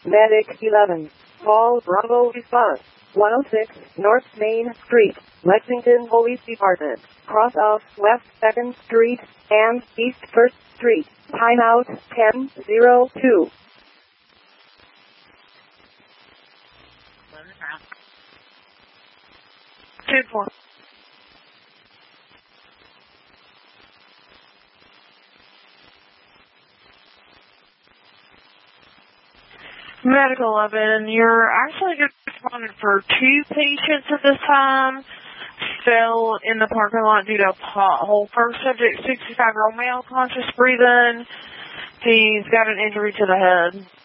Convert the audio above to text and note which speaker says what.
Speaker 1: Medic 11. Call Bravo response. 106 North Main Street, Lexington Police Department. Cross off West 2nd Street and East 1st Street. Timeout 10:02.
Speaker 2: Two, four. Medic 11, you're actually just responding for 2 patients at this time. Fell in the parking lot due to a pothole. First subject, 65-year-old male, conscious breathing. He's got an injury to the head.